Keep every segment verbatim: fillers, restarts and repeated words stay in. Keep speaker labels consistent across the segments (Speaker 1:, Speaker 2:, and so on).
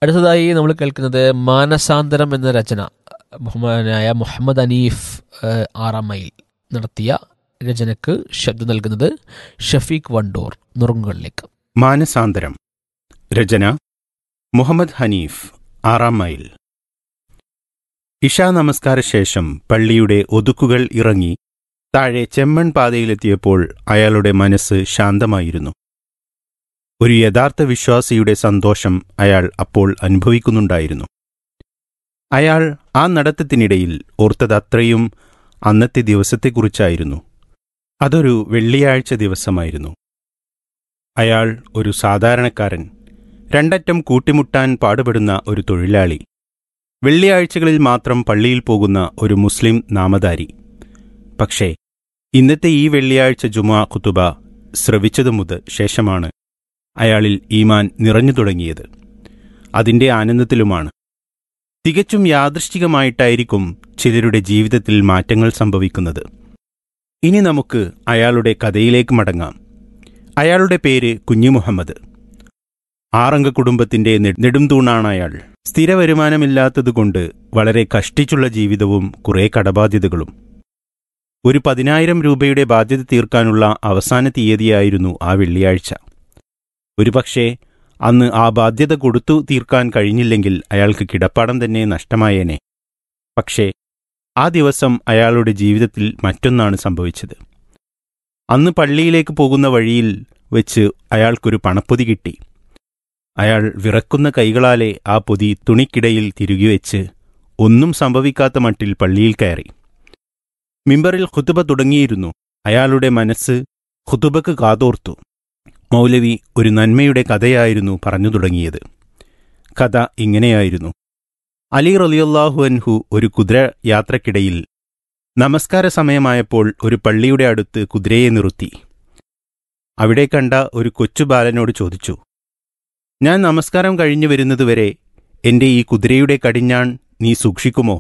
Speaker 1: അടുത്തതായി നമ്മൾ കേൾക്കുന്നത് മാനസാന്തരം എന്ന രചന ബഹുമാനായ മുഹമ്മദ് അനീഫ് ഏഹ്, ആറാം മൈൽ നടത്തിയ രചനയ്ക്ക് ശബ്ദം നൽകുന്നത് ഷഫീഖ് വണ്ടൂർ. നുറുങ്ങുകളിലേക്ക്.
Speaker 2: മാനസാന്തരം. രചന മുഹമ്മദ് ഹനീഫ് ആറാം മൈൽ. ഇശാ നമസ്കാര ശേഷം പള്ളിയുടെ ഒതുക്കുകൾ ഇറങ്ങി താഴെ ചെമ്മൺ പാതയിലെത്തിയപ്പോൾ അയാളുടെ മനസ്സ് ശാന്തമായിരുന്നു. ഒരു യഥാർത്ഥ വിശ്വാസിയുടെ സന്തോഷം അയാൾ അപ്പോൾ അനുഭവിക്കുന്നുണ്ടായിരുന്നു. അയാൾ ആ നടത്തത്തിനിടയിൽ ഓർത്തതത്രയും അന്നത്തെ ദിവസത്തെക്കുറിച്ചായിരുന്നു. അതൊരു വെള്ളിയാഴ്ച ദിവസമായിരുന്നു. അയാൾ ഒരു സാധാരണക്കാരൻ, രണ്ടറ്റം കൂട്ടിമുട്ടാൻ പാടുപെടുന്ന ഒരു തൊഴിലാളി, വെള്ളിയാഴ്ചകളിൽ മാത്രം പള്ളിയിൽ പോകുന്ന ഒരു മുസ്ലിം നാമധാരി. പക്ഷേ ഇന്നത്തെ ഈ വെള്ളിയാഴ്ച ജുമാ ഖുതുബ ശ്രവിച്ചതു മുതൽ ശേഷമാണ് അയാളിൽ ഈമാൻ നിറഞ്ഞു തുടങ്ങിയത്. അതിൻ്റെ ആനന്ദത്തിലുമാണ്. തികച്ചും യാദൃശ്ചികമായിട്ടായിരിക്കും ചിലരുടെ ജീവിതത്തിൽ മാറ്റങ്ങൾ സംഭവിക്കുന്നത്. ഇനി നമുക്ക് അയാളുടെ കഥയിലേക്ക് മടങ്ങാം. അയാളുടെ പേര് കുഞ്ഞു മുഹമ്മദ്. ആറംഗ കുടുംബത്തിന്റെ നെടുംതൂണാണ് അയാൾ. സ്ഥിര വരുമാനമില്ലാത്തതുകൊണ്ട് വളരെ കഷ്ടിച്ചുള്ള ജീവിതവും കുറേ കടബാധ്യതകളും. ഒരു പതിനായിരം രൂപയുടെ ബാധ്യത തീർക്കാനുള്ള അവസാന തീയതിയായിരുന്നു ആ വെള്ളിയാഴ്ച. ഒരുപക്ഷേ അന്ന് ആ ബാധ്യത കൊടുത്തു തീർക്കാൻ കഴിഞ്ഞില്ലെങ്കിൽ അയാൾക്ക് കിടപ്പാടം തന്നെ നഷ്ടമായേനെ. പക്ഷേ ആ ദിവസം അയാളുടെ ജീവിതത്തിൽ മറ്റൊന്നാണ് സംഭവിച്ചത്. അന്ന് പള്ളിയിലേക്ക് പോകുന്ന വഴിയിൽ വെച്ച് അയാൾക്കൊരു പണപ്പൊതി കിട്ടി. അയാൾ വിറക്കുന്ന കൈകളാലെ ആ പൊതി തുണിക്കിടയിൽ തിരുകി വെച്ച് ഒന്നും സംഭവിക്കാത്ത മട്ടിൽ പള്ളിയിൽ കയറി. മിമ്പറിൽ ഖുതുബ തുടങ്ങിയിരുന്നു. അയാളുടെ മനസ്സ് ഖുതുബക്ക് കാതോർത്തു. മൗലവി ഒരു നന്മയുടെ കഥയായിരുന്നു പറഞ്ഞു തുടങ്ങിയത്. കഥ ഇങ്ങനെയായിരുന്നു. അലി റളിയല്ലാഹു അൻഹു ഒരു കുതിര യാത്രക്കിടയിൽ നമസ്കാര സമയമായപ്പോൾ ഒരു പള്ളിയുടെ അടുത്ത് കുതിരയെ നിർത്തി. അവിടെ കണ്ട ഒരു കൊച്ചു ബാലനോട് ചോദിച്ചു, ഞാൻ നമസ്കാരം കഴിഞ്ഞു വരുന്നതുവരെ എന്റെ ഈ കുതിരയുടെ കടിഞ്ഞാൺ നീ സൂക്ഷിക്കുമോ?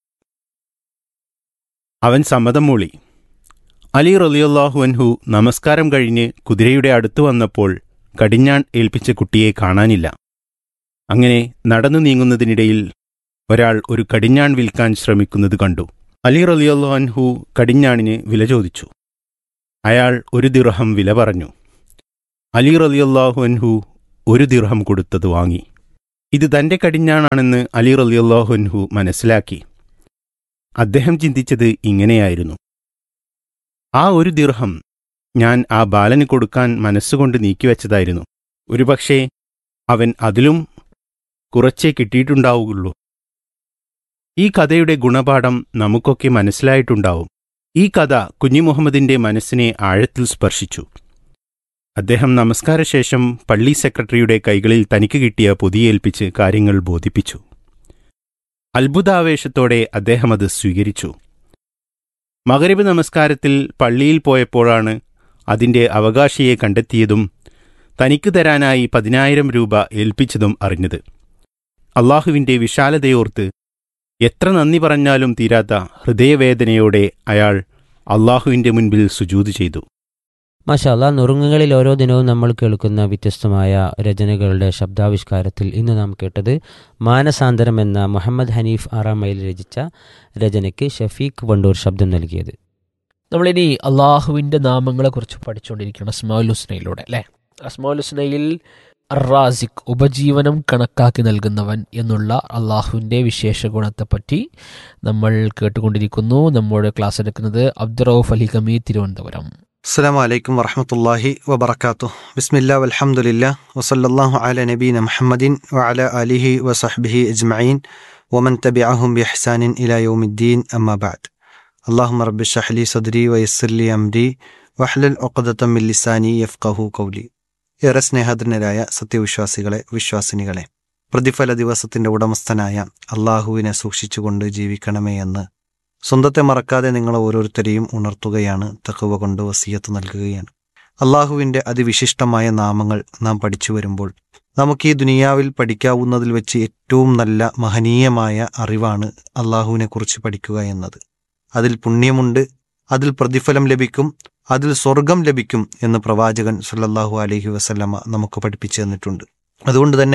Speaker 2: അവൻ സമ്മതം മൂളി. അലി റളിയല്ലാഹു അൻഹു നമസ്കാരം കഴിഞ്ഞ് കുതിരയുടെ അടുത്തു വന്നപ്പോൾ കടിഞ്ഞാൺ ഏൽപ്പിച്ച കുട്ടിയെ കാണാനില്ല. അങ്ങനെ നടന്നു നീങ്ങുന്നതിനിടയിൽ ഒരാൾ ഒരു കടിഞ്ഞാൺ വിൽക്കാൻ ശ്രമിക്കുന്നത് കണ്ടു. അലി റളിയല്ലാഹു അൻഹു കടിഞ്ഞാണിന് വില ചോദിച്ചു. അയാൾ ഒരു ദിർഹം വില പറഞ്ഞു. അലി റളിയല്ലാഹു അൻഹു ഒരു ദിർഹം കൊടുത്തത് വാങ്ങി. ഇത് തന്റെ കടിഞ്ഞാണാണെന്ന് അലി റളിയല്ലാഹു അൻഹു മനസ്സിലാക്കി. അദ്ദേഹം ചിന്തിച്ചത് ഇങ്ങനെയായിരുന്നു, ആ ഒരു ദിർഹം ഞാൻ ആ ബാലന് കൊടുക്കാൻ മനസ്സുകൊണ്ട് നീക്കിവെച്ചതായിരുന്നു. ഒരുപക്ഷേ അവൻ അതിലും കുറച്ചേ കിട്ടിയിട്ടുണ്ടാവുകയുള്ളൂ. ഈ കഥയുടെ ഗുണപാഠം നമുക്കൊക്കെ മനസ്സിലായിട്ടുണ്ടാവും. ഈ കഥ കുഞ്ഞി മുഹമ്മദിന്റെ മനസ്സിനെ ആഴത്തിൽ സ്പർശിച്ചു. അദ്ദേഹം നമസ്കാരശേഷം പള്ളി സെക്രട്ടറിയുടെ കൈകളിൽ തനിക്ക് കിട്ടിയ പൊതിയേൽപ്പിച്ച് കാര്യങ്ങൾ ബോധിപ്പിച്ചു. അത്ഭുതാവേശത്തോടെ അദ്ദേഹം അത് സ്വീകരിച്ചു. മഗ്‌രിബ് നമസ്കാരത്തിൽ പള്ളിയിൽ പോയപ്പോഴാണ് അതിന്റെ അവകാശിയെ കണ്ടെത്തിയതും തനിക്ക് തരാനായി പതിനായിരം രൂപ ഏൽപ്പിച്ചതും അറിഞ്ഞത്. അള്ളാഹുവിന്റെ വിശാലതയോർത്ത് എത്ര നന്ദി പറഞ്ഞാലും തീരാത്ത ഹൃദയവേദനയോടെ അയാൾ അള്ളാഹുവിന്റെ മുൻപിൽ സുജൂദ് ചെയ്തു.
Speaker 3: മാഷാ അല്ലാഹ്, നുറുങ്ങുകളിൽ ഓരോ ദിനവും നമ്മൾ കേൾക്കുന്ന വ്യത്യസ്തമായ രചനകളുടെ ശബ്ദാവിഷ്കാരത്തിൽ ഇന്ന് നാം കേട്ടത് മാനസാന്തരം എന്ന മുഹമ്മദ് ഹനീഫ് ആറാം മൈൽ രചിച്ച രചനയ്ക്ക് ഷഫീഖ് വണ്ടൂർ ശബ്ദം നൽകിയത്.
Speaker 1: നമ്മളിനി അള്ളാഹുവിൻ്റെ നാമങ്ങളെക്കുറിച്ച് പഠിച്ചുകൊണ്ടിരിക്കുകയാണ് അസ്മാഉൽ ഹുസ്നയിലൂടെ അല്ലേ. അസ്മാഉൽ ഹുസ്നയിൽ അർ-റാസിഖ്, ഉപജീവനം കണക്കാക്കി നൽകുന്നവൻ എന്നുള്ള അള്ളാഹുവിൻ്റെ വിശേഷ ഗുണത്തെപ്പറ്റി നമ്മൾ കേട്ടുകൊണ്ടിരിക്കുന്നു. നമ്മുടെ ക്ലാസ് എടുക്കുന്നത് അബ്ദുറൌഫ് അലി കമി, തിരുവനന്തപുരം.
Speaker 4: അസ്സലാമു അലൈക്കും വറഹ്മത്തുള്ളാഹി വബറകാതുഹു. ബിസ്മില്ലാ വൽഹംദുലില്ലാ വസല്ലല്ലാഹു അലാ നബീന മുഹമ്മദിൻ വഅലാ ആലിഹി വസഹ്ബിഹി അജ്മഈൻ വമൻ തബിഅഹും ബിഇഹ്സാനിൻ ഇലാ യൗമിദ്ദീൻ. അമ്മാ ബഅദ്. അല്ലാഹുമ്മ റബ്ബി ഇശ്റഹ് ലി സദ്രി വയസ്സിർ ലി അംരി വഹ്ലുൽ ഉഖ്ദതം മിൻ ലിസാനി യഫ്ഖഹു ഖൗലി. ഏറെ സ്നേഹധന്യരായ സത്യവിശ്വാസികളെ, വിശ്വാസിനികളെ, പ്രതിഫല ദിവസത്തിന്റെ ഉടമസ്ഥനായ അള്ളാഹുവിനെ സൂക്ഷിച്ചുകൊണ്ട് ജീവിക്കണമേ എന്ന് സ്വന്തത്തെ മറക്കാതെ നിങ്ങൾ ഓരോരുത്തരെയും ഉണർത്തുകയാണ്, തഖ്വ കൊണ്ട് വസിയത്ത് നൽകുകയാണ്. അള്ളാഹുവിൻ്റെ അതിവിശിഷ്ടമായ നാമങ്ങൾ നാം പഠിച്ചു വരുമ്പോൾ നമുക്ക് ഈ ദുനിയാവിൽ പഠിക്കാവുന്നതിൽ വെച്ച് ഏറ്റവും നല്ല മഹനീയമായ അറിവാണ് അള്ളാഹുവിനെക്കുറിച്ച് പഠിക്കുക എന്നത്. അതിൽ പുണ്യമുണ്ട്, അതിൽ പ്രതിഫലം ലഭിക്കും, അതിൽ സ്വർഗം ലഭിക്കും എന്ന് പ്രവാചകൻ സല്ലല്ലാഹു അലൈഹി വസല്ലമ നമുക്ക് പഠിപ്പിച്ചു തന്നിട്ടുണ്ട്. അതുകൊണ്ട് തന്നെ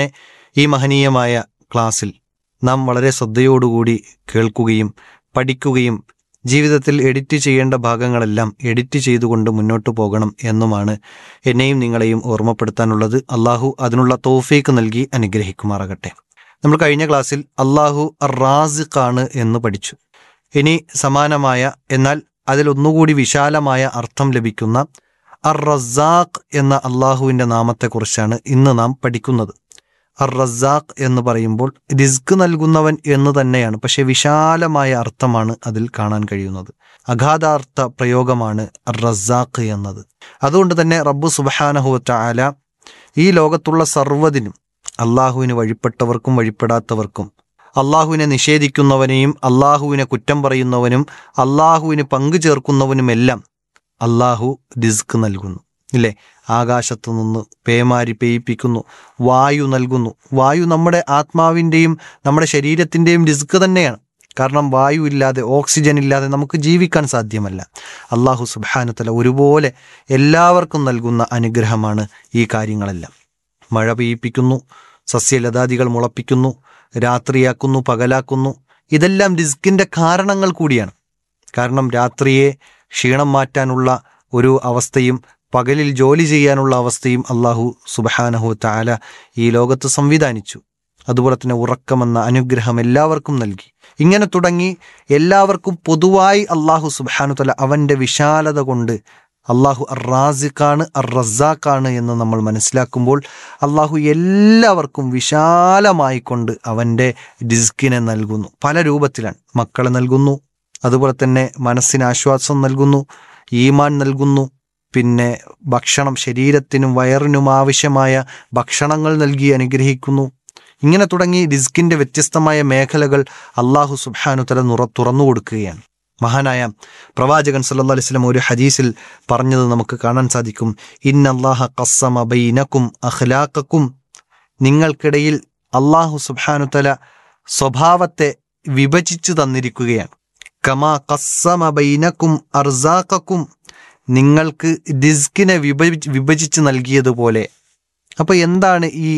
Speaker 4: ഈ മഹനീയമായ ക്ലാസ്സിൽ നാം വളരെ ശ്രദ്ധയോടുകൂടി കേൾക്കുകയും പഠിക്കുകയും ജീവിതത്തിൽ എഡിറ്റ് ചെയ്യേണ്ട ഭാഗങ്ങളെല്ലാം എഡിറ്റ് ചെയ്തുകൊണ്ട് മുന്നോട്ട് പോകണം എന്നുമാണ് എന്നെയും നിങ്ങളെയും ഓർമ്മപ്പെടുത്താനുള്ളത്. അള്ളാഹു അതിനുള്ള തൗഫീക്ക് നൽകി അനുഗ്രഹിക്കുമാറാകട്ടെ. നമ്മൾ കഴിഞ്ഞ ക്ലാസ്സിൽ അള്ളാഹു റാസിഖാണ് എന്ന് പഠിച്ചു. ഇനി സമാനമായ എന്നാൽ അതിലൊന്നുകൂടി വിശാലമായ അർത്ഥം ലഭിക്കുന്ന അർ റസാഖ് എന്ന അള്ളാഹുവിൻ്റെ നാമത്തെക്കുറിച്ചാണ് ഇന്ന് നാം പഠിക്കുന്നത്. അർ റസാഖ് എന്ന് പറയുമ്പോൾ റിസ്ക് നൽകുന്നവൻ എന്ന് തന്നെയാണ്, പക്ഷെ വിശാലമായ അർത്ഥമാണ് അതിൽ കാണാൻ കഴിയുന്നത്. അഗാധാർത്ഥ പ്രയോഗമാണ് അർ റസാഖ് എന്നത്. അതുകൊണ്ട് തന്നെ റബ്ബു സുബ്ഹാനഹു വ തആല ഈ ലോകത്തുള്ള സർവ്വതിനും, അള്ളാഹുവിന് വഴിപ്പെട്ടവർക്കും വഴിപ്പെടാത്തവർക്കും, അള്ളാഹുവിനെ നിഷേധിക്കുന്നവനെയും അള്ളാഹുവിനെ കുറ്റം പറയുന്നവനും അള്ളാഹുവിന് പങ്കു ചേർക്കുന്നവനുമെല്ലാം അള്ളാഹു റിസ്ക് നൽകുന്നു. ഇല്ലേ? ആകാശത്തു നിന്ന് പേമാരി പെയ്യിപ്പിക്കുന്നു, വായു നൽകുന്നു. വായു നമ്മുടെ ആത്മാവിൻ്റെയും നമ്മുടെ ശരീരത്തിൻ്റെയും റിസ്ക് തന്നെയാണ്. കാരണം വായു ഇല്ലാതെ, ഓക്സിജൻ ഇല്ലാതെ നമുക്ക് ജീവിക്കാൻ സാധ്യമല്ല. അള്ളാഹു സുബ്ഹാനഹു തആല ഒരുപോലെ എല്ലാവർക്കും നൽകുന്ന അനുഗ്രഹമാണ് ഈ കാര്യങ്ങളെല്ലാം. മഴ പെയ്യിപ്പിക്കുന്നു, സസ്യലതാദികൾ മുളപ്പിക്കുന്നു, രാത്രിയാക്കുന്നു, പകലാക്കുന്നു. ഇതെല്ലാം റിസ്കിൻ്റെ കാരണങ്ങൾ കൂടിയാണ്. കാരണം രാത്രിയെ ക്ഷീണം മാറ്റാനുള്ള ഒരു അവസ്ഥയും പകലിൽ ജോലി ചെയ്യാനുള്ള അവസ്ഥയും അള്ളാഹു സുബ്ഹാനഹു തആല ഈ ലോകത്ത് സംവിധാനിച്ചു. അതുപോലെ തന്നെ ഉറക്കമെന്ന അനുഗ്രഹം എല്ലാവർക്കും നൽകി. ഇങ്ങനെ തുടങ്ങി എല്ലാവർക്കും പൊതുവായി അള്ളാഹു സുബ്ഹാനഹു തആല അവൻ്റെ വിശാലത കൊണ്ട് അള്ളാഹു അർ റാസിഖാണ്, അർ റസാഖാണ് എന്ന് നമ്മൾ മനസ്സിലാക്കുമ്പോൾ അള്ളാഹു എല്ലാവർക്കും വിശാലമായി കൊണ്ട് അവൻ്റെ റിസ്കിനെ നൽകുന്നു. പല രൂപത്തിലാണ്. മക്കളെ നൽകുന്നു, അതുപോലെ തന്നെ മനസ്സിന് ആശ്വാസം നൽകുന്നു, ഈമാൻ നൽകുന്നു, പിന്നെ ഭക്ഷണം, ശരീരത്തിനും വയറിനും ആവശ്യമായ ഭക്ഷണങ്ങൾ നൽകി അനുഗ്രഹിക്കുന്നു. ഇങ്ങനെ തുടങ്ങി റിസ്കിൻ്റെ വ്യത്യസ്തമായ മേഖലകൾ അള്ളാഹു സുബ്ഹാനഹു തആല നുറ തുറന്നു കൊടുക്കുകയാണ്. മഹാനായ പ്രവാചകൻ സല്ലല്ലാഹു അലൈഹി വസല്ലം ഒരു ഹദീസിൽ പറഞ്ഞത് നമുക്ക് കാണാൻ സാധിക്കും. ഇന്നല്ലാഹ ഖസ്സമ ബൈനക്കും അഖ്ലാഖക്കും, നിങ്ങൾക്കിടയിൽ അള്ളാഹു സുബ്ഹാനഹു തആല സ്വഭാവത്തെ വിഭജിച്ചു തന്നിരിക്കുകയാണ്. കമാ ഖസ്സമ ബൈനക്കും അർസാഖക്കും, നിങ്ങൾക്ക് റിസ്കിനെ വിഭജി വിഭജിച്ച് നൽകിയതുപോലെ. അപ്പോൾ എന്താണ് ഈ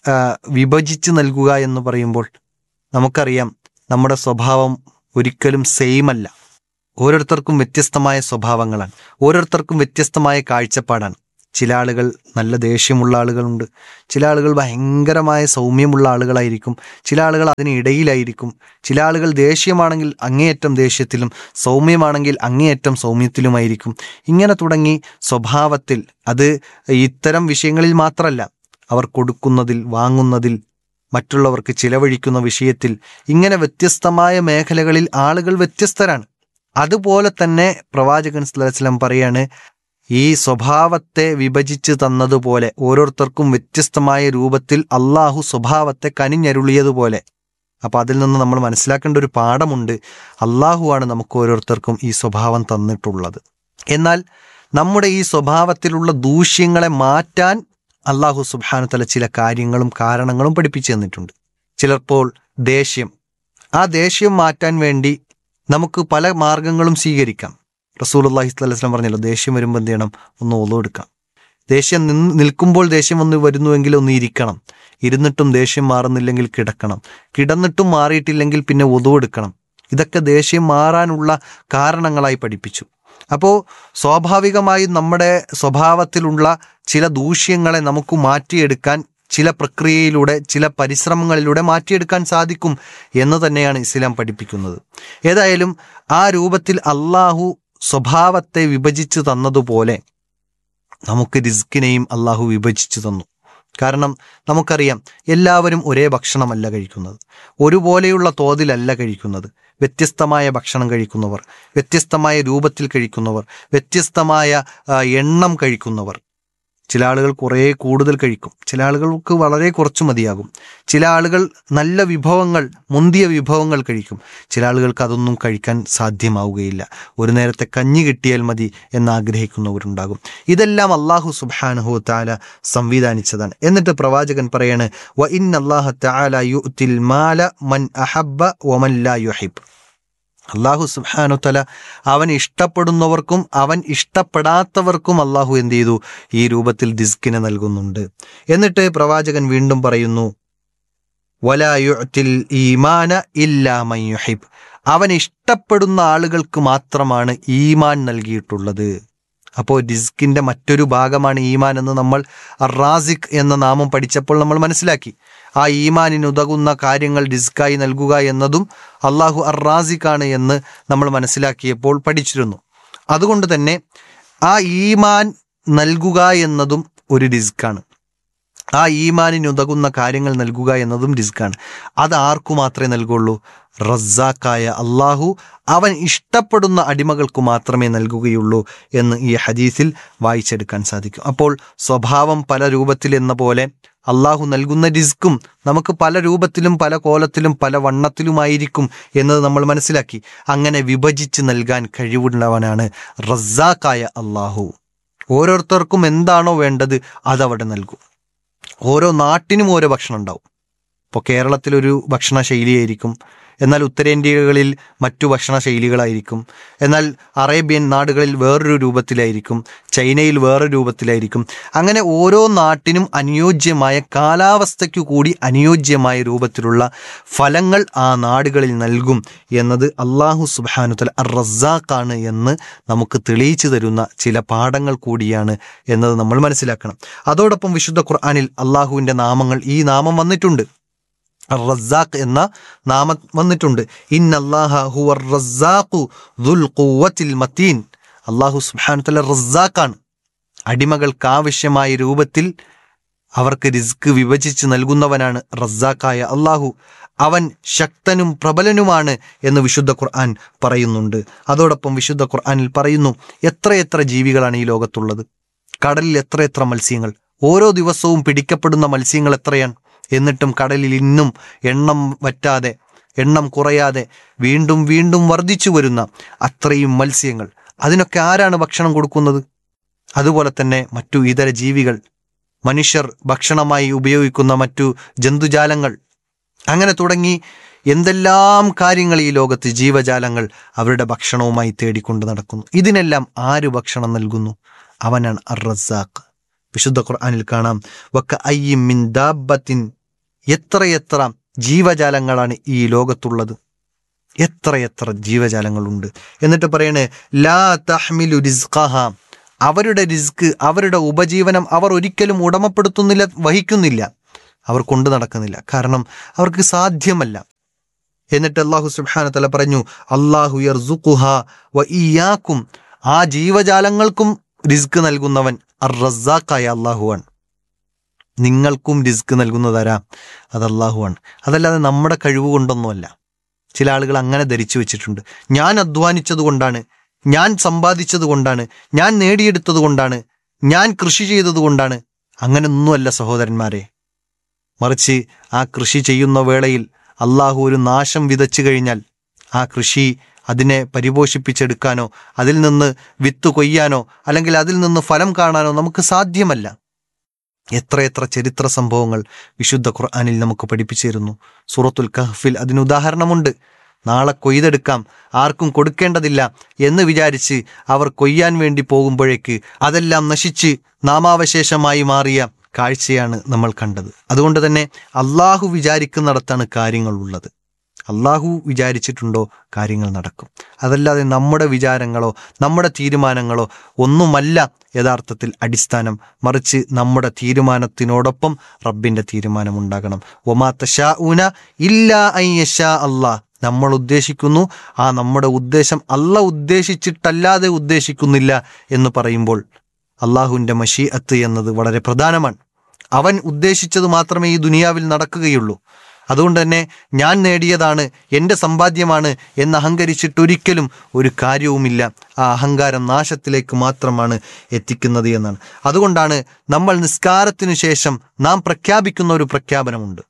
Speaker 4: വിഭജിച്ച് നൽകുക എന്ന് പറയുമ്പോൾ? നമുക്കറിയാം നമ്മുടെ സ്വഭാവം ഒരിക്കലും സെയിം അല്ല. ഓരോരുത്തർക്കും വ്യത്യസ്തമായ സ്വഭാവങ്ങളാണ്, ഓരോരുത്തർക്കും വ്യത്യസ്തമായ കാഴ്ചപ്പാടാണ്. ചില ആളുകൾ നല്ല ദേഷ്യമുള്ള ആളുകളുണ്ട്, ചില ആളുകൾ ഭയങ്കരമായ സൗമ്യമുള്ള ആളുകളായിരിക്കും, ചില ആളുകൾ അതിനിടയിലായിരിക്കും. ചില ആളുകൾ ദേഷ്യമാണെങ്കിൽ അങ്ങേയറ്റം ദേഷ്യത്തിലും സൗമ്യമാണെങ്കിൽ അങ്ങേയറ്റം സൗമ്യത്തിലുമായിരിക്കും. ഇങ്ങനെ തുടങ്ങി സ്വഭാവത്തിൽ, അത് ഇത്തരം വിഷയങ്ങളിൽ മാത്രമല്ല, അവർ കൊടുക്കുന്നതിൽ, വാങ്ങുന്നതിൽ, മറ്റുള്ളവർക്ക് ചിലവഴിക്കുന്ന വിഷയത്തിൽ, ഇങ്ങനെ വ്യത്യസ്തമായ മേഖലകളിൽ ആളുകൾ വ്യത്യസ്തരാണ്. അതുപോലെ തന്നെ പ്രവാചകൻ സല്ലല്ലാഹു അലൈഹി വസല്ലം പറയാണ്, ഈ സ്വഭാവത്തെ വിഭജിച്ച് തന്നതുപോലെ ഓരോരുത്തർക്കും വ്യത്യസ്തമായ രൂപത്തിൽ അള്ളാഹു സ്വഭാവത്തെ കനിഞ്ഞരുളിയതുപോലെ. അപ്പോൾ അതിൽ നിന്ന് നമ്മൾ മനസ്സിലാക്കേണ്ട ഒരു പാഠമുണ്ട്. അള്ളാഹുവാണ് നമുക്ക് ഓരോരുത്തർക്കും ഈ സ്വഭാവം തന്നിട്ടുള്ളത്. എന്നാൽ നമ്മുടെ ഈ സ്വഭാവത്തിലുള്ള ദൂഷ്യങ്ങളെ മാറ്റാൻ അള്ളാഹു സുബ്ഹാനഹു തആല ചില കാര്യങ്ങളും കാരണങ്ങളും പഠിപ്പിച്ചു തന്നിട്ടുണ്ട്. ചിലപ്പോൾ ദേഷ്യം, ആ ദേഷ്യം മാറ്റാൻ വേണ്ടി നമുക്ക് പല മാർഗങ്ങളും സ്വീകരിക്കാം. റസൂലുള്ളാഹി സ്വല്ലല്ലാഹു അലൈഹി വസല്ലം പറഞ്ഞല്ലോ, ദേഷ്യം വരുമ്പോൾ എന്ത് ചെയ്യണം? ഒന്ന് ഒളു എടുക്കാം. ദേഷ്യം നിന്ന് നിൽക്കുമ്പോൾ ദേഷ്യം വന്ന് വരുന്നുവെങ്കിൽ ഒന്ന് ഇരിക്കണം. ഇരുന്നിട്ടും ദേഷ്യം മാറുന്നില്ലെങ്കിൽ കിടക്കണം. കിടന്നിട്ടും മാറിയിട്ടില്ലെങ്കിൽ പിന്നെ ഒതു എടുക്കണം. ഇതൊക്കെ ദേഷ്യം മാറാനുള്ള കാരണങ്ങളായി പഠിപ്പിച്ചു. അപ്പോൾ സ്വാഭാവികമായും നമ്മുടെ സ്വഭാവത്തിലുള്ള ചില ദൂഷ്യങ്ങളെ നമുക്ക് മാറ്റിയെടുക്കാൻ ചില പ്രക്രിയയിലൂടെ, ചില പരിശ്രമങ്ങളിലൂടെ മാറ്റിയെടുക്കാൻ സാധിക്കും എന്ന് തന്നെയാണ് ഇസ്ലാം പഠിപ്പിക്കുന്നത്. ഏതായാലും ആ രൂപത്തിൽ അള്ളാഹു സ്വഭാവത്തെ വിഭജിച്ചു തന്നതുപോലെ നമുക്ക് റിസ്കിനെയും അള്ളാഹു വിഭജിച്ചു തന്നു. കാരണം നമുക്കറിയാം, എല്ലാവരും ഒരേ ഭക്ഷണമല്ല കഴിക്കുന്നത്, ഒരുപോലെയുള്ള തോതിലല്ല കഴിക്കുന്നത്. വ്യത്യസ്തമായ ഭക്ഷണം കഴിക്കുന്നവർ, വ്യത്യസ്തമായ രൂപത്തിൽ കഴിക്കുന്നവർ, വ്യത്യസ്തമായ എണ്ണം കഴിക്കുന്നവർ. ചില ആളുകൾ കുറേ കൂടുതൽ കഴിക്കും, ചില ആളുകൾക്ക് വളരെ കുറച്ച് മതിയാകും. ചില ആളുകൾ നല്ല വിഭവങ്ങൾ, മുന്തിയ വിഭവങ്ങൾ കഴിക്കും, ചില ആളുകൾക്ക് അതൊന്നും കഴിക്കാൻ സാധ്യമാവുകയില്ല. ഒരു നേരത്തെ കഞ്ഞി കിട്ടിയാൽ മതി എന്നാഗ്രഹിക്കുന്നവരുണ്ടാകും. ഇതെല്ലാം അള്ളാഹു സുബ്ഹാനഹു തആല സംവിധാനിച്ചതാണ്. എന്നിട്ട് പ്രവാചകൻ പറയാണ്, വ ഇന്നല്ലാഹ തആല യുഅ്തിൽ മാല മൻ അഹബ്ബ വമൻ ലാ യുഹിബ്. അള്ളാഹു സുബ്ഹാനഹു തആല അവൻ ഇഷ്ടപ്പെടുന്നവർക്കും അവൻ ഇഷ്ടപ്പെടാത്തവർക്കും അള്ളാഹു എന്ത് ചെയ്തു? ഈ രൂപത്തിൽ റിസ്കിനെ നൽകുന്നുണ്ട്. എന്നിട്ട് പ്രവാചകൻ വീണ്ടും പറയുന്നു, വലാ യുഅ്തിൽ ഈമാന ഇല്ലാ മൻ യുഹിബ്. അവൻ ഇഷ്ടപ്പെടുന്ന ആളുകൾക്ക് മാത്രമാണ് ഈമാൻ നൽകിയിട്ടുള്ളത്. അപ്പോൾ റിസ്കിൻ്റെ മറ്റൊരു ഭാഗമാണ് ഈമാൻ എന്ന് നമ്മൾ അർ-റാസിഖ് എന്ന നാമം പഠിച്ചപ്പോൾ നമ്മൾ മനസ്സിലാക്കി. ആ ഈമാനിന് ഉതകുന്ന കാര്യങ്ങൾ റിസ്ക്കായി നൽകുക എന്നതും അള്ളാഹു അർ-റാസിഖാണ് എന്ന് നമ്മൾ മനസ്സിലാക്കിയപ്പോൾ പഠിച്ചിരുന്നു. അതുകൊണ്ട് തന്നെ ആ ഈമാൻ നൽകുക എന്നതും ഒരു റിസ്ക്കാണ്. ആ ഈമാനിന് ഉതകുന്ന കാര്യങ്ങൾ നൽകുക എന്നതും റിസ്ക്കാണ്. അത് ആർക്കു മാത്രമേ നൽകുള്ളൂ? റസ്സാക്കായ അള്ളാഹു അവൻ ഇഷ്ടപ്പെടുന്ന അടിമകൾക്ക് മാത്രമേ നൽകുകയുള്ളൂ എന്ന് ഈ ഹദീസിൽ വായിച്ചെടുക്കാൻ സാധിക്കും. അപ്പോൾ സ്വഭാവം പല രൂപത്തിൽ എന്ന പോലെ അള്ളാഹു നൽകുന്ന റിസ്ക്കും നമുക്ക് പല രൂപത്തിലും പല കോലത്തിലും പല വണ്ണത്തിലുമായിരിക്കും എന്നത് നമ്മൾ മനസ്സിലാക്കി. അങ്ങനെ വിഭജിച്ച് നൽകാൻ കഴിവുള്ളവനാണ് റസ്സാക്കായ അള്ളാഹു. ഓരോരുത്തർക്കും എന്താണോ വേണ്ടത് അതവിടെ നൽകും. ഓരോ നാട്ടിനും ഓരോ ഭക്ഷണം ഉണ്ടാവും. ഇപ്പോൾ കേരളത്തിലൊരു ഭക്ഷണ ശൈലിയായിരിക്കും, എന്നാൽ ഉത്തരേന്ത്യകളിൽ മറ്റു ഭക്ഷണ ശൈലികളായിരിക്കും, എന്നാൽ അറേബ്യൻ നാടുകളിൽ വേറൊരു രൂപത്തിലായിരിക്കും, ചൈനയിൽ വേറൊരു രൂപത്തിലായിരിക്കും. അങ്ങനെ ഓരോ നാട്ടിനും അനുയോജ്യമായ കാലാവസ്ഥയ്ക്കു കൂടി അനുയോജ്യമായ രൂപത്തിലുള്ള ഫലങ്ങൾ ആ നാടുകളിൽ നൽകും എന്നത് അള്ളാഹു സുബ്ഹാനഹു വ തആല അർ-റസ്സാഖാണ് എന്ന് നമുക്ക് തെളിയിച്ചു തരുന്ന ചില പാഠങ്ങൾ കൂടിയാണ് എന്നത് നമ്മൾ മനസ്സിലാക്കണം. അതോടൊപ്പം വിശുദ്ധ ഖുർആനിൽ അള്ളാഹുവിൻ്റെ നാമങ്ങൾ ഈ നാമം വന്നിട്ടുണ്ട്. അർ-റസ്സാഖ് എന്ന നാമം വന്നിട്ടുണ്ട്. ഇന്നല്ലാഹ ഹുവർ റസ്സാഖു ദുൽ ഖുവ്വത്തിൽ മതീൻ. അള്ളാഹു സുബ്ഹാനഹു വ തആല റസ്സാഖാണ്. അടിമകൾക്ക് ആവശ്യമായ രൂപത്തിൽ അവർക്ക് റിസ്ക് വിഭജിച്ച് നൽകുന്നവനാണ് റസ്സാഖായ അള്ളാഹു. അവൻ ശക്തനും പ്രബലനുമാണ് എന്ന് വിശുദ്ധ ഖുർആൻ പറയുന്നുണ്ട്. അതോടൊപ്പം വിശുദ്ധ ഖുർആനിൽ പറയുന്നു, എത്രയെത്ര ജീവികളാണ് ഈ ലോകത്തുള്ളത്. കടലിൽ എത്രയെത്ര മത്സ്യങ്ങൾ. ഓരോ ദിവസവും പിടിക്കപ്പെടുന്ന മത്സ്യങ്ങൾ എത്രയാണ്. എന്നിട്ടും കടലിൽ ഇന്നും എണ്ണം വറ്റാതെ എണ്ണം കുറയാതെ വീണ്ടും വീണ്ടും വർദ്ധിച്ചു വരുന്ന അത്രയും മത്സ്യങ്ങൾ. അതിനൊക്കെ ആരാണ് ഭക്ഷണം കൊടുക്കുന്നത്? അതുപോലെ തന്നെ മറ്റു ഇതര ജീവികൾ, മനുഷ്യർ ഭക്ഷണമായി ഉപയോഗിക്കുന്ന മറ്റു ജന്തുജാലങ്ങൾ, അങ്ങനെ തുടങ്ങി എന്തെല്ലാം കാര്യങ്ങൾ ഈ ലോകത്ത് ജീവജാലങ്ങൾ അവരുടെ ഭക്ഷണവുമായി തേടിക്കൊണ്ട് നടക്കുന്നു. ഇതിനെല്ലാം ആര് ഭക്ഷണം നൽകുന്നു? അവനാണ് അർ-റസ്സാഖ്. വിശുദ്ധ ഖുർആനിൽ കാണാം, വക അയ്യിൻ മിൻ ദാബത്തിൻ, എത്രയെത്ര ജീവജാലങ്ങളാണ് ഈ ലോകത്തുള്ളത്, എത്രയെത്ര ജീവജാലങ്ങളുണ്ട്. എന്നിട്ട് പറയണേ, ലാ തഹ്മിലു റിസ്ഖഹ, അവരുടെ റിസ്ക്, അവരുടെ ഉപജീവനം അവർ ഒരിക്കലും ഉടമപ്പെടുത്തുന്നില്ല, വഹിക്കുന്നില്ല, അവർ കൊണ്ടു നടക്കുന്നില്ല. കാരണം അവർക്ക് സാധ്യമല്ല. എന്നിട്ട് അല്ലാഹു സുബ്ഹാനഹു വ തആല പറഞ്ഞു, അല്ലാഹു യർസുഖുഹ വ ഇയ്യാക്കും, ആ ജീവജാലങ്ങൾക്കും റിസ്ക് നൽകുന്നവൻ അർ-റസ്സാഖായ അല്ലാഹുവാണ്. നിങ്ങൾക്കും റിസ്ക് നൽകുന്നതാരാ? അത് അല്ലാഹുവാണ്. അതല്ലാതെ നമ്മുടെ കഴിവ് കൊണ്ടൊന്നുമല്ല. ചില ആളുകൾ അങ്ങനെ ധരിച്ചു വെച്ചിട്ടുണ്ട്. ഞാൻ അധ്വാനിച്ചത് കൊണ്ടാണ്, ഞാൻ സമ്പാദിച്ചത് കൊണ്ടാണ്, ഞാൻ നേടിയെടുത്തത് കൊണ്ടാണ്, ഞാൻ കൃഷി ചെയ്തത് കൊണ്ടാണ്. അങ്ങനെയൊന്നുമല്ല സഹോദരന്മാരെ. മറിച്ച് ആ കൃഷി ചെയ്യുന്ന വേളയിൽ അള്ളാഹു ഒരു നാശം വിതച്ചു കഴിഞ്ഞാൽ ആ കൃഷി അതിനെ പരിപോഷിപ്പിച്ചെടുക്കാനോ അതിൽ നിന്ന് വിത്ത് കൊയ്യാനോ അല്ലെങ്കിൽ അതിൽ നിന്ന് ഫലം കാണാനോ നമുക്ക് സാധ്യമല്ല. എത്രയെത്ര ചരിത്ര സംഭവങ്ങൾ വിശുദ്ധ ഖുർആനിൽ നമുക്ക് പഠിപ്പിച്ചിരുന്നു. സൂറത്തുൽ കഹ്ഫിൽ അതിന് ഉദാഹരണമുണ്ട്. നാളെ കൊയ്തെടുക്കാം, ആർക്കും കൊടുക്കേണ്ടതില്ല എന്ന് വിചാരിച്ച് അവർ കൊയ്യാൻ വേണ്ടി പോകുമ്പോഴേക്ക് അതെല്ലാം നശിച്ച് നാമാവശേഷമായി മാറിയ കാഴ്ചയാണ് നമ്മൾ കണ്ടത്. അതുകൊണ്ട് തന്നെ അള്ളാഹു വിചാരിക്കുന്നിടത്താണ് കാര്യങ്ങളുള്ളത്. അള്ളാഹു വിചാരിച്ചിട്ടുണ്ടോ കാര്യങ്ങൾ നടക്കും. അതല്ലാതെ നമ്മുടെ വിചാരങ്ങളോ നമ്മുടെ തീരുമാനങ്ങളോ ഒന്നുമല്ല യഥാർത്ഥത്തിൽ അടിസ്ഥാനം. മറിച്ച് നമ്മുടെ തീരുമാനത്തിനോടൊപ്പം റബ്ബിൻ്റെ തീരുമാനം ഉണ്ടാകണം. വമാ തശാഊന ഇല്ലാ അൻ യശാ അല്ലാഹ്. നമ്മൾ ഉദ്ദേശിക്കുന്നു, ആ നമ്മുടെ ഉദ്ദേശം അല്ലാഹ് ഉദ്ദേശിച്ചിട്ടല്ലാതെ ഉദ്ദേശിക്കുന്നില്ല എന്ന് പറയുമ്പോൾ അള്ളാഹുവിൻ്റെ മശീഅത്ത് എന്നത് വളരെ പ്രധാനമാണ്. അവൻ ഉദ്ദേശിച്ചത് മാത്രമേ ഈ ദുനിയാവിൽ നടക്കുകയുള്ളൂ. അതുകൊണ്ട് തന്നെ ഞാൻ നേടിയതാണ്, എൻ്റെ സമ്പാദ്യമാണ് എന്ന് അഹങ്കരിച്ചിട്ടൊരിക്കലും ഒരു കാര്യവുമില്ല. ആ അഹങ്കാരം നാശത്തിലേക്ക് മാത്രമാണ് എത്തിക്കുന്നത് എന്നാണ്. അതുകൊണ്ടാണ് നമ്മൾ നിസ്കാരത്തിനു ശേഷം നാം പ്രഖ്യാപിക്കുന്ന ഒരു പ്രഖ്യാപനമുണ്ട്.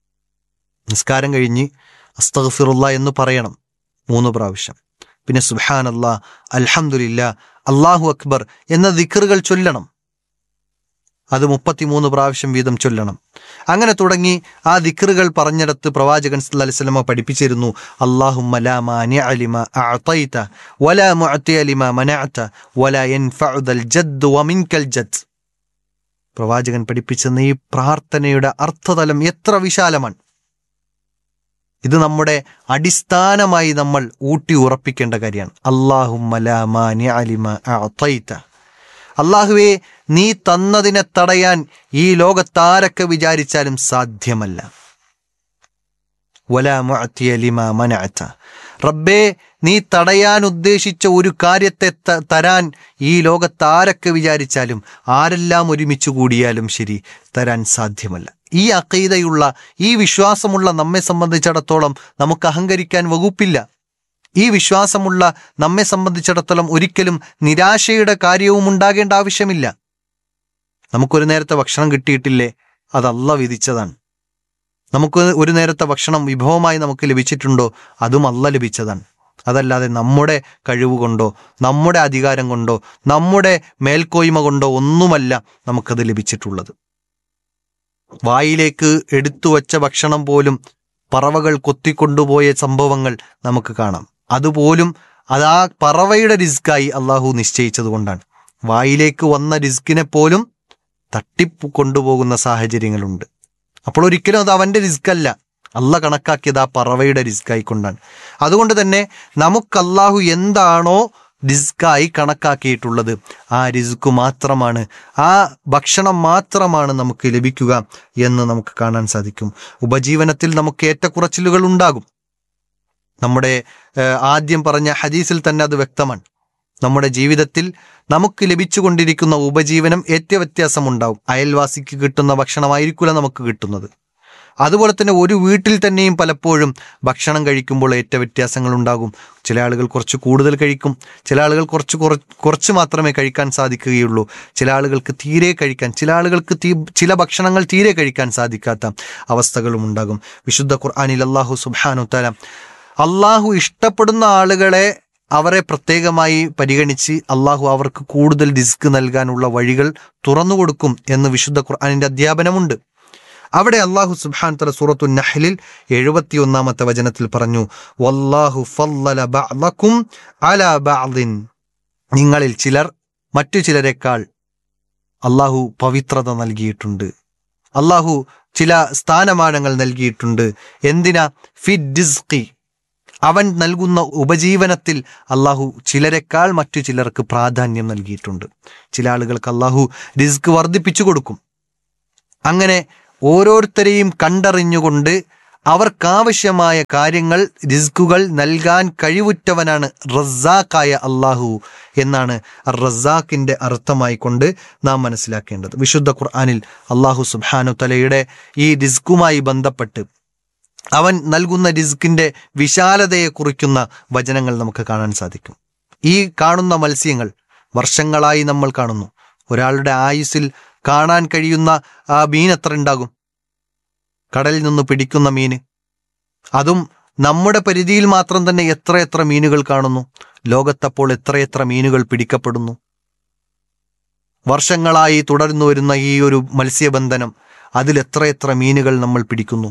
Speaker 4: നിസ്കാരം കഴിഞ്ഞ് അസ്തഗ്ഫിറുല്ലാഹ് എന്ന് പറയണം മൂന്ന് പ്രാവശ്യം. പിന്നെ സുബ്ഹാനല്ലാഹ്, അൽഹംദുലില്ലാഹ്, അല്ലാഹു അക്ബർ എന്ന ദിക്റുകൾ ചൊല്ലണം. അത് മുപ്പത്തിമൂന്ന് പ്രാവശ്യം വീതം ചൊല്ലണം. അങ്ങനെ തുടങ്ങി ആ ദിക്റുകൾ പറഞ്ഞിടത്ത് പ്രവാചകൻ സല്ലല്ലാഹു അലൈഹി വസല്ലം പഠിപ്പിച്ചിരുന്നു, അല്ലാഹുമ്മ ലാ മാനിഅ ലിമാ അഅതൈത വലാ മുഅതിയ ലിമാ മനഅത വലാ യൻഫഉ ദൽ ജദ്ദു വമിൻകൽ ജദ്ദ്. പ്രവാചകൻ പഠിപ്പിച്ചെന്ന ഈ പ്രാർത്ഥനയുടെ അർത്ഥതലം എത്ര വിശാലമാണ്. ഇത് നമ്മുടെ അടിസ്ഥാനമായി നമ്മൾ ഊട്ടി ഉറപ്പിക്കേണ്ട കാര്യമാണ്. അല്ലാഹുമ്മ ലാ മാനിഅ ലിമാ അഅ്തൈത, അല്ലാഹുവേ നീ തന്നതിനെ തടയാൻ ഈ ലോകത്താരൊക്കെ വിചാരിച്ചാലും സാധ്യമല്ല. വലാ മുഅ്തിയ ലിമാ മനഅത, റബ്ബേ നീ തടയാൻ ഉദ്ദേശിച്ച ഒരു കാര്യത്തെ തരാൻ ഈ ലോകത്താരൊക്കെ വിചാരിച്ചാലും ആരെല്ലാം ഒരുമിച്ച് കൂടിയാലും ശരി തരാൻ സാധ്യമല്ല. ഈ അഖീദയുള്ള ഈ വിശ്വാസമുള്ള നമ്മെ സംബന്ധിച്ചിടത്തോളം നമുക്ക് അഹങ്കരിക്കാൻ വകുപ്പില്ല. ഈ വിശ്വാസമുള്ള നമ്മെ സംബന്ധിച്ചിടത്തോളം ഒരിക്കലും നിരാശയുടെ കാര്യവും ഉണ്ടാകേണ്ട ആവശ്യമില്ല. നമുക്കൊരു നേരത്തെ ഭക്ഷണം കിട്ടിയിട്ടില്ലേ, അത് അല്ലാഹ് വിധിച്ചതാണ്. നമുക്ക് ഒരു നേരത്തെ ഭക്ഷണം വിഭവമായി നമുക്ക് ലഭിച്ചിട്ടുണ്ടോ, അതും അല്ലാഹ് ലഭിച്ചതാണ്. അതല്ലാതെ നമ്മുടെ കഴിവ് കൊണ്ടോ നമ്മുടെ അധികാരം കൊണ്ടോ നമ്മുടെ മേൽക്കോയ്മ കൊണ്ടോ ഒന്നുമല്ല നമുക്കത് ലഭിച്ചിട്ടുള്ളത്. വായിലേക്ക് എടുത്തു വച്ച ഭക്ഷണം പോലും പറവകൾ കൊത്തിക്കൊണ്ടുപോയ സംഭവങ്ങൾ നമുക്ക് കാണാം. അതുപോലും അത് ആ പറവയുടെ റിസ്ക്കായി അള്ളാഹു നിശ്ചയിച്ചത് കൊണ്ടാണ്. വായിലേക്ക് വന്ന റിസ്കിനെ പോലും തട്ടിപ്പ് കൊണ്ടുപോകുന്ന സാഹചര്യങ്ങളുണ്ട്. അപ്പോൾ ഒരിക്കലും അത് അവൻ്റെ റിസ്കല്ല, അള്ളാഹ് കണക്കാക്കിയത് ആ പറവയുടെ റിസ്ക്കായിക്കൊണ്ടാണ്. അതുകൊണ്ട് തന്നെ നമുക്ക് അള്ളാഹു എന്താണോ റിസ്ക്കായി കണക്കാക്കിയിട്ടുള്ളത് ആ റിസ്ക് മാത്രമാണ്, ആ ഭക്ഷണം മാത്രമാണ് നമുക്ക് ലഭിക്കുക എന്ന് നമുക്ക് കാണാൻ സാധിക്കും. ഉപജീവനത്തിൽ നമുക്ക് ഏറ്റക്കുറച്ചിലുകൾ ഉണ്ടാകും. നമ്മുടെ ആദ്യം പറഞ്ഞ ഹദീസിൽ തന്നെ അത് വ്യക്തമാണ്. നമ്മുടെ ജീവിതത്തിൽ നമുക്ക് ലഭിച്ചുകൊണ്ടിരിക്കുന്ന ഉപജീവനം ഏറ്റ വ്യത്യാസമുണ്ടാവും. അയൽവാസിക്ക് കിട്ടുന്ന ഭക്ഷണമായിരിക്കില്ല നമുക്ക് കിട്ടുന്നത്. അതുപോലെ തന്നെ ഒരു വീട്ടിൽ തന്നെയും പലപ്പോഴും ഭക്ഷണം കഴിക്കുമ്പോൾ ഏറ്റ വ്യത്യാസങ്ങൾ ഉണ്ടാകും. ചില ആളുകൾ കുറച്ച് കൂടുതൽ കഴിക്കും, ചില ആളുകൾ കുറച്ച് കുറച്ച് മാത്രമേ കഴിക്കാൻ സാധിക്കുകയുള്ളൂ, ചില ആളുകൾക്ക് തീരെ കഴിക്കാൻ ചില ആളുകൾക്ക് തീ ചില ഭക്ഷണങ്ങൾ തീരെ കഴിക്കാൻ സാധിക്കാത്ത അവസ്ഥകളും ഉണ്ടാകും. വിശുദ്ധ ഖുർആനിൽ അല്ലാഹു സുബ്ഹാനഹു തആല അള്ളാഹു ഇഷ്ടപ്പെടുന്ന ആളുകളെ അവരെ പ്രത്യേകമായി പരിഗണിച്ച് അള്ളാഹു അവർക്ക് കൂടുതൽ റിസ്ക് നൽകാനുള്ള വഴികൾ തുറന്നു കൊടുക്കും എന്ന് വിശുദ്ധ ഖുർആനിന്റെ അധ്യാപനമുണ്ട്. അവിടെ അള്ളാഹു സുബ്ഹാനഹു തആല സൂറത്തു നഹ്ലിൽ എഴുപത്തി ഒന്നാമത്തെ വചനത്തിൽ പറഞ്ഞു, വല്ലാഹു ഫല്ലല ബഅദകും അലാ ബഅദിൻ, നിങ്ങളിൽ ചിലർ മറ്റു ചിലരെക്കാൾ അള്ളാഹു പവിത്രത നൽകിയിട്ടുണ്ട്, അള്ളാഹു ചില സ്ഥാനമാനങ്ങൾ നൽകിയിട്ടുണ്ട്. എന്തിനാ? ഫി റിസ്ഖി, അവൻ നൽകുന്ന ഉപജീവനത്തിൽ അള്ളാഹു ചിലരെക്കാൾ മറ്റു ചിലർക്ക് പ്രാധാന്യം നൽകിയിട്ടുണ്ട്. ചില ആളുകൾക്ക് അള്ളാഹു റിസ്ക് വർദ്ധിപ്പിച്ചു കൊടുക്കും. അങ്ങനെ ഓരോരുത്തരെയും കണ്ടറിഞ്ഞുകൊണ്ട് അവർക്കാവശ്യമായ കാര്യങ്ങൾ റിസ്കുകൾ നൽകാൻ കഴിവുറ്റവനാണ് റസാഖായ അള്ളാഹു എന്നാണ് റസാഖിൻ്റെ അർത്ഥമായി കൊണ്ട് നാം മനസ്സിലാക്കേണ്ടത്. വിശുദ്ധ ഖുർആനിൽ അള്ളാഹു സുബ്ഹാനഹു തആലയുടെ ഈ റിസ്കുമായി ബന്ധപ്പെട്ട് അവൻ നൽകുന്ന റിസ്കിൻ്റെ വിശാലതയെ കുറിക്കുന്ന വചനങ്ങൾ നമുക്ക് കാണാൻ സാധിക്കും. ഈ കാണുന്ന മത്സ്യങ്ങൾ വർഷങ്ങളായി നമ്മൾ കാണുന്നു. ഒരാളുടെ ആയുസ്സിൽ കാണാൻ കഴിയുന്ന ആ മീൻ എത്ര ഉണ്ടാകും? കടലിൽ നിന്ന് പിടിക്കുന്ന മീൻ, അതും നമ്മുടെ പരിധിയിൽ മാത്രം തന്നെ എത്ര എത്ര മീനുകൾ കാണുന്നു. ലോകത്തപ്പോൾ എത്രയെത്ര മീനുകൾ പിടിക്കപ്പെടുന്നു. വർഷങ്ങളായി തുടർന്നു വരുന്ന ഈ ഒരു മത്സ്യബന്ധനം, അതിൽ എത്രയെത്ര മീനുകൾ നമ്മൾ പിടിക്കുന്നു.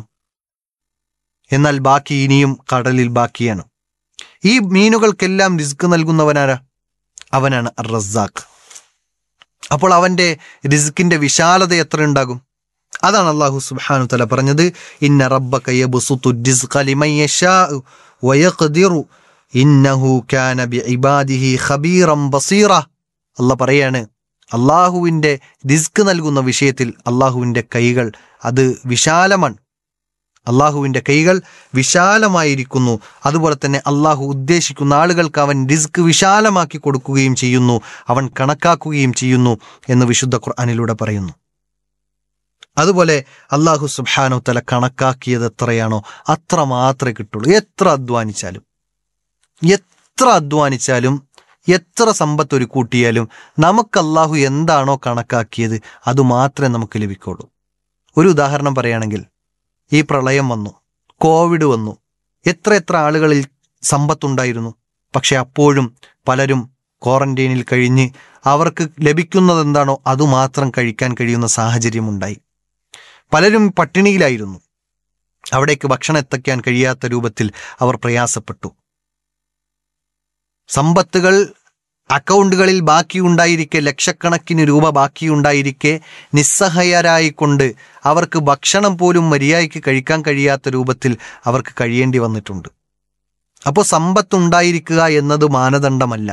Speaker 4: എന്നാൽ ബാക്കി ഇനിയും കടലിൽ ബാക്കിയാണ്. ഈ മീനുകൾക്കെല്ലാം റിസ്ക് നൽകുന്നവനാരാ? അവനാണ് അർ-റസാഖ്. അപ്പോൾ അവൻ്റെ റിസ്കിൻ്റെ വിശാലത എത്ര ഉണ്ടാകും? അതാണ് അല്ലാഹു സുബ്ഹാനഹു തആല പറഞ്ഞത്, ഇന്ന റബ്ബക യബ്സുത്തു റിസ്ഖ ലിമൻ യശാഉ വയഖ്ദിറു ഇന്നഹു കാന ബിഇബാദിഹി ഖബീറൻ ബസീറ. അല്ലാഹ് പറയാണ്, അള്ളാഹുവിൻ്റെ റിസ്ക് നൽകുന്ന വിഷയത്തിൽ അള്ളാഹുവിൻ്റെ കൈകൾ അത് വിശാലമാണ്. അള്ളാഹുവിൻ്റെ കൈകൾ വിശാലമായിരിക്കുന്നു. അതുപോലെ തന്നെ അള്ളാഹു ഉദ്ദേശിക്കുന്ന ആളുകൾക്ക് അവൻ റിസ്ക് വിശാലമാക്കി കൊടുക്കുകയും ചെയ്യുന്നു, അവൻ കണക്കാക്കുകയും ചെയ്യുന്നു എന്ന് വിശുദ്ധ ഖുർആനിലൂടെ പറയുന്നു. അതുപോലെ അള്ളാഹു സുബ്ഹാനഹു തആല കണക്കാക്കിയത് എത്രയാണോ അത്ര മാത്രമേ കിട്ടുള്ളൂ. എത്ര അധ്വാനിച്ചാലും എത്ര അധ്വാനിച്ചാലും എത്ര സമ്പത്ത് ഒരു കൂട്ടിയാലും നമുക്ക് അള്ളാഹു എന്താണോ കണക്കാക്കിയത് അത് മാത്രമേ നമുക്ക് ലഭിക്കുള്ളൂ. ഒരു ഉദാഹരണം പറയുകയാണെങ്കിൽ, ഈ പ്രളയം വന്നു, കോവിഡ് വന്നു, എത്ര എത്ര ആളുകളിൽ സമ്പത്തുണ്ടായിരുന്നു. പക്ഷെ അപ്പോഴും പലരും ക്വാറന്റൈനിൽ കഴിഞ്ഞ് അവർക്ക് ലഭിക്കുന്നത് എന്താണോ അതുമാത്രം കഴിക്കാൻ കഴിയുന്ന സാഹചര്യമുണ്ടായി. പലരും പട്ടിണിയിലായിരുന്നു. അവിടേക്ക് ഭക്ഷണം എത്തിക്കാൻ കഴിയാത്ത രൂപത്തിൽ അവർ പ്രയാസപ്പെട്ടു. സമ്പത്തുകൾ അക്കൗണ്ടുകളിൽ ബാക്കിയുണ്ടായിരിക്കെ, ലക്ഷക്കണക്കിന് രൂപ ബാക്കിയുണ്ടായിരിക്കെ നിസ്സഹായരായിക്കൊണ്ട് അവർക്ക് ഭക്ഷണം പോലും മര്യാദയ്ക്ക് കഴിക്കാൻ കഴിയാത്ത രൂപത്തിൽ അവർക്ക് കഴിയേണ്ടി വന്നിട്ടുണ്ട്. അപ്പോൾ സമ്പത്തുണ്ടായിരിക്കുക എന്നത് മാനദണ്ഡമല്ല,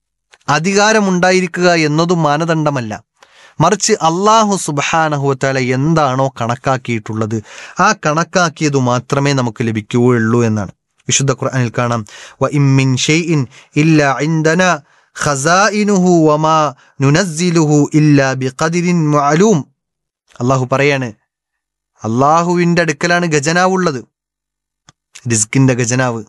Speaker 4: അധികാരമുണ്ടായിരിക്കുക എന്നതും മാനദണ്ഡമല്ല. മറിച്ച് അല്ലാഹു സുബ്ഹാനഹു വ തആല എന്താണോ കണക്കാക്കിയിട്ടുള്ളത് ആ കണക്കാക്കിയത് മാത്രമേ നമുക്ക് ലഭിക്കുകയുള്ളൂ എന്നാണ്. വിശുദ്ധ ഖുർആനിൽ കാണാം, വ ഇം മിൻ ഷൈഇൻ ഇല്ലാ ഇൻദനാ ഖസാഇനുഹു വമാ നുനസ്സിലുഹു ഇല്ലാ ബിഖദരിൻ മഅലൂം. അല്ലാഹു പറയാണ്, അല്ലാഹുവിൻ്റെ അടുക്കലാണ് ഖജനാവുള്ളത്, റിസ്കിന്റെ ഖജനാവ്.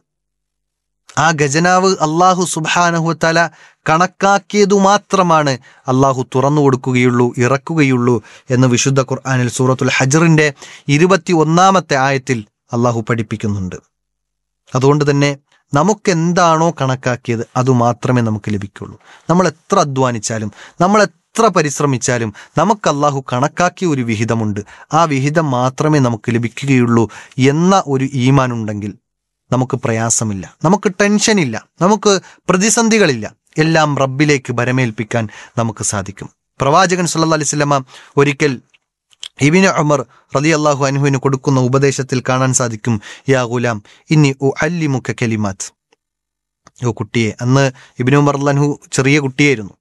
Speaker 4: ആ ഖജനാവ് അല്ലാഹു സുബ്ഹാനഹു വ തആല കണക്കാക്കിയതു മാത്രമാണ് അല്ലാഹു തുറന്നു കൊടുക്കുകയുള്ളൂ, ഇറക്കുകയുള്ളൂ എന്ന് വിശുദ്ധ ഖുർആനിൽ സൂറത്തുൽ ഹജ്റിന്റെ ഇരുപത്തി ഒന്നാമത്തെ ആയത്തിൽ അല്ലാഹു പഠിപ്പിക്കുന്നുണ്ട്. അതുകൊണ്ട് തന്നെ നമുക്കെന്താണോ കണക്കാക്കിയത് അതുമാത്രമേ നമുക്ക് ലഭിക്കുള്ളൂ. നമ്മൾ എത്ര അധ്വാനിച്ചാലും നമ്മൾ എത്ര പരിശ്രമിച്ചാലും നമുക്ക് അല്ലാഹു കണക്കാക്കിയ ഒരു വിഹിതമുണ്ട്, ആ വിഹിതം മാത്രമേ നമുക്ക് ലഭിക്കുകയുള്ളൂ എന്ന ഒരു ഈമാൻ ഉണ്ടെങ്കിൽ നമുക്ക് പ്രയാസമില്ല, നമുക്ക് ടെൻഷനില്ല, നമുക്ക് പ്രതിസന്ധികളില്ല. എല്ലാം റബ്ബിലേക്ക് ബരമേൽപ്പിക്കാൻ നമുക്ക് സാധിക്കും. പ്രവാചകൻ സല്ലല്ലാഹു അലൈഹി വസല്ലമ ഒരിക്കൽ ഇബ്നു ഉമർ റളിയല്ലാഹു അൻഹുവിന് കൊടുക്കുന്ന ഉപദേശത്തിൽ കാണാൻ സാധിക്കും, യാ ഗുലാം ഇന്നി ഉഅല്ലിമുക കലിമാത്ത്. ഓ കുട്ടിയെ, അന്ന് ഇബ്നു ഉമർ റളിയല്ലാഹു അൻഹു ചെറിയ കുട്ടിയായിരുന്നു.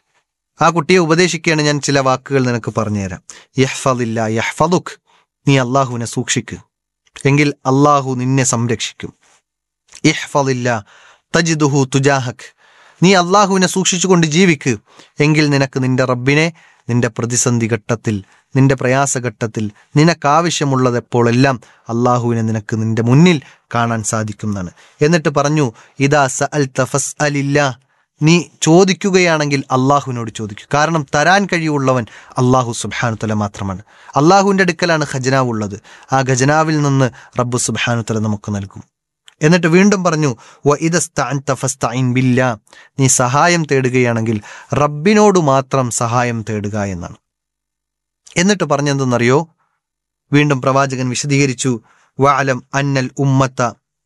Speaker 4: ആ കുട്ടിയെ ഉപദേശിക്കുകയാണ്, ഞാൻ ചില വാക്കുകൾ നിനക്ക് പറഞ്ഞുതരാം. യഹ്ഫദില്ലാ യഹ്ഫദുക്, നീ അള്ളാഹുവിനെ സൂക്ഷിക്ക്, എങ്കിൽ അള്ളാഹു നിന്നെ സംരക്ഷിക്കും. ഇഹ്ഫദില്ലാ തജിദുഹു തുജാഹക്, നീ അള്ളാഹുവിനെ സൂക്ഷിച്ചുകൊണ്ട് ജീവിക്ക്, എങ്കിൽ നിനക്ക് നിന്റെ റബ്ബിനെ നിന്റെ പ്രതിസന്ധി ഘട്ടത്തിൽ, നിന്റെ പ്രയാസഘട്ടത്തിൽ, നിനക്കാവശ്യമുള്ളതെപ്പോഴെല്ലാം അള്ളാഹുവിനെ നിനക്ക് നിന്റെ മുന്നിൽ കാണാൻ സാധിക്കുന്നതാണ്. എന്നിട്ട് പറഞ്ഞു, ഇദാ സഅൽത ഫസ്അലില്ലാ, നീ ചോദിക്കുകയാണെങ്കിൽ അള്ളാഹുവിനോട് ചോദിക്കുക. കാരണം തരാൻ കഴിവുള്ളവൻ അള്ളാഹു സുബ്ഹാനഹു തആല മാത്രമാണ്. അള്ളാഹുവിൻ്റെ അടുക്കലാണ് ഖജനാവ് ഉള്ളത്. ആ ഖജനാവിൽ നിന്ന് റബ്ബ് സുബ്ഹാനഹു തആല നമുക്ക് നൽകും. എന്നിട്ട് വീണ്ടും പറഞ്ഞു, വ ഇദസ്തഅൻത ഫസ്തഈൻ ബില്ലാ, നീ സഹായം തേടുകയാണെങ്കിൽ റബ്ബിനോട് മാത്രം സഹായം തേടുക എന്നാണ്. എന്നിട്ട് പറഞ്ഞെന്തെന്നറിയോ, വീണ്ടും പ്രവാചകൻ വിശദീകരിച്ചു, വഅലം അന്നൽ ഉമ്മത്ത,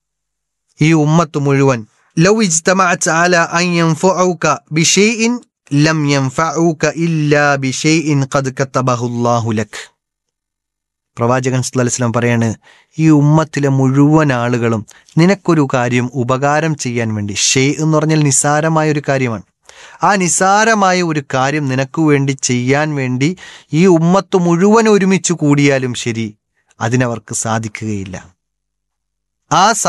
Speaker 4: ഈ ഉമ്മത്ത് മുഴുവൻ, ലൗ ഇജ്തമഅത് അലാ അൻ യൻഫഉക ബിശൈഇൻ ലം യൻഫഉക ഇല്ലാ ബിശൈഇൻ ഖദ് കതബഹുല്ലാഹു ലക്. പ്രവാചകൻ സല്ലല്ലാഹു അലൈഹി വസല്ലം പറയാണ്, ഈ ഉമ്മത്തിലെ മുഴുവൻ ആളുകളും നിനക്കൊരു കാര്യം ഉപകാരം ചെയ്യാൻ വേണ്ടി, ഷെയ് എന്ന് പറഞ്ഞാൽ നിസാരമായ ഒരു കാര്യമാണ്, ആ നിസാരമായ ഒരു കാര്യം നിനക്ക് വേണ്ടി ചെയ്യാൻ വേണ്ടി ഈ ഉമ്മത്ത് മുഴുവൻ ഒരുമിച്ച് കൂടിയാലും ശരി, അതിനവർക്ക് സാധിക്കുകയില്ല. ആ